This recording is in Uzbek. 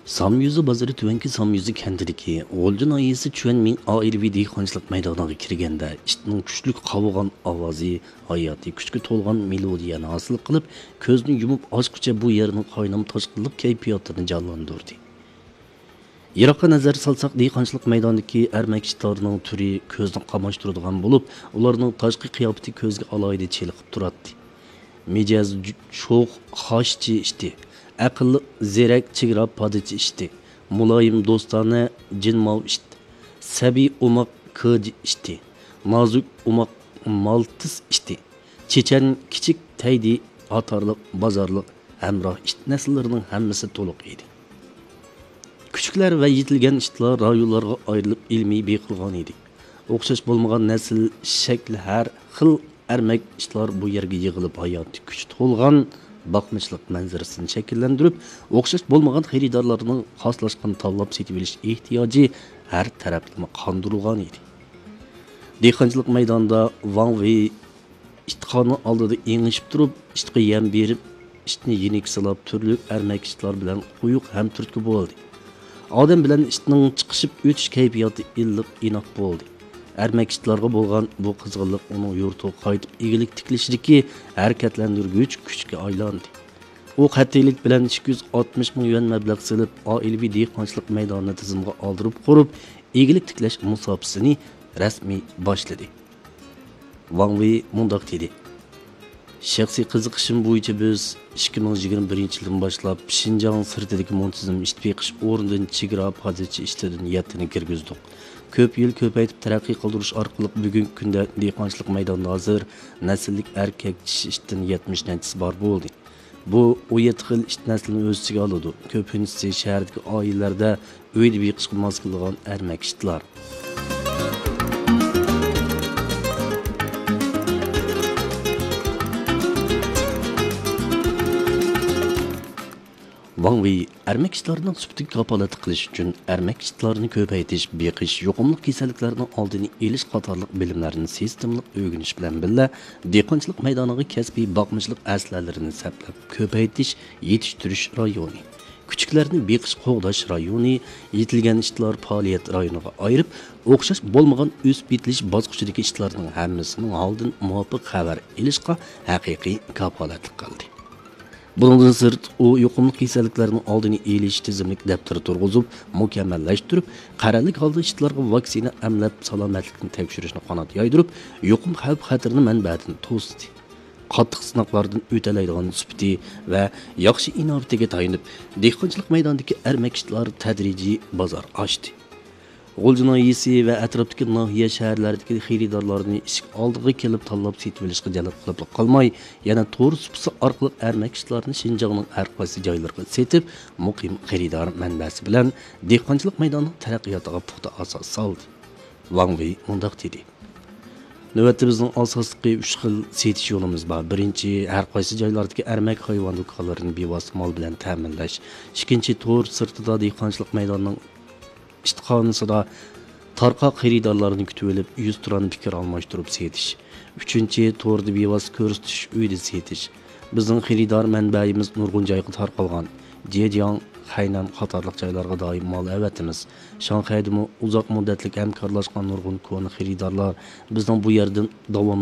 Samyuzi bozori tuvanki Samyuzi kentidagi G'o'lji noyasi Chuanming oilaviy dehqonchilik maydoniga kirganda itning kuchli qovog'an ovozi hayotiy kuchga to'lgan melodiyani hosil qilib, ko'zni yumib ochqicha bu yerning qaynam toshqinlik kayfiyatini jonlantirdi. Yiroqqa nazar salsaq dehqonchilik maydonidagi ermak ishlarning turi ko'zni qamashtiradigan bo'lib, ularning tashqi qiyofati ko'zga alohida cheliqib turadi. Mijoz sho'x, xoshchi ishdi. Aqlli, zerak, chegara podichi ishdi. Muloyim do'stona, jinmov ishdi. Sabiy umoq ko'j ishdi. Nozik umoq maltis ishdi. Chechan kichik taydi atorliq, bozorliq hamroh ish nasllarining hammasi to'liq edi. Küçükler ve yetilgen işler rayonlarga ayrılıp ilmiy beqilgan edi. O'xshash bo'lmagan nasl, shakl har xil ermak ishlar bu yerga yig'ilib hayotga kuch to'lgan baqmishlik manzarasini shakllantirib, o'xshash bo'lmagan xaridorlarning xoslashgan tanlab setib olish ehtiyoji har taraflama qondirilgan edi. Dehqonchilik maydonida Wang Wei ishxona oldida engishib turib, ishga yem berib, ishni yenik silab turli ermak ishlar bilan quyuq ham turtki bo'ldi. Odam bilan ishning chiqishib o'tish kayfiyati illiq inoq bo'ldi. Ermak ishlarga bo'lgan bu qizg'inlik uning yurtiga qaytib egilik tiklishidagi harakatlantirgich kuchga aylandi. U qat'iylik bilan 260 ming yuan mablag' silib, oilaviy dehqonchilik maydonini tizimga oldirib qurib, egilik tiklash musofasini rasmiy boshladi. Wang Wei mundaq dedi: Shaxsiy qiziqishim bo'yicha biz 2021-yildan boshlab Xinjiang sirtidagi muntazam ish beqish o'rnidan chegara pozitsiya ishtidan yetini kirgizdik. Ko'p yil ko'paytib taraqqiy qildirish orqali bugungi kunda dehqonchilik maydonida hozir nasllik erkak ishdan 70 nanchisi bor bo'ldi. Bu 17 xil ish naslini o'z ichiga oladi. Ko'pincha shahardagi oilalarda uyda beqishga mos kelgan ermak ishlar. Wang Wei ermak ishlarining suftiga kapolat qilish uchun ermak ishlarini ko'paytirish, beqish, yuqumli kasalliklarning oldini olish qatorliq bilimlarni sistemlik o'rganish bilan birga dehqonchilik maydoniga kasbiy boqmishlik aslalarini saplab ko'paytirish, yetishtirish rayoni, kuchuklarni beqish qo'g'dash rayoni, yetilgan ishlar faoliyat rayoniga ayirib, o'xshash bo'lmagan o'sib yetilish bosqichidagi ishlarning hammasining oldin muvofiq xabar olishga haqiqiy kapolatlik qildi. Bundan sırt o yuqumli kasalliklarning oldini olish tizimlik daftari turg'izib, mukammallashtirib, qarorlik holda ishlarga vaksina emlab salomatlikni tekshirishni qanot yoydirib, yuqum xavf xatarni manbadan to'sdi. Qattiq sinoqlardan o'talaydigan sufti va yaxshi inovatiga tayinib, dehqonchilik maydonidagi ermak ishlar tadrijiy bozor ochdi. G'o'lji noyasi va atrofdagi nahiya shaharlaridagi xaridorlarni ishq oldiga kelib tanlab setib olishga jalb qilib qolmay, yana to'g'ri supsi orqali ermak ishlarni Xinjiangning har qaysi joylariga setib, muqim xaridor manbasi bilan dehqonchilik maydonining taraqqiyotiga puxta asos soldi. Wang Wei mundaq dedi: Navbatda bizning asosli 3 xil setish yo'limiz bor. Birinchi, har qaysi joylardagi ermak hayvon do'konlarini bevosita mol bilan ta'minlash. Ikkinchi, to'r sirtida dehqonchilik maydonining ishxonasida tarqoq xaridorlarni kutib olib, 100 turan fikr almashtirib setish. Uchinchi, to'rda bevosita ko'rsatish uyda setish. Bizning xaridor manbayimiz nurg'un joyga tarqalgan. Zhejiang, Hainan qatorliq joylarga doim mol avatimiz. Shanxaydami uzoq muddatli hamkorlashgan nurg'un koni xaridorlar bizning bu yerdan davom